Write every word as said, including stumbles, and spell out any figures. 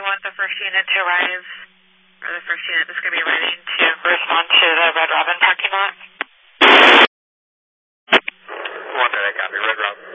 want the first unit to arrive, or the first unit that's going to be arriving to respond to the Red Robin parking lot? one minute, copy, Red Robin.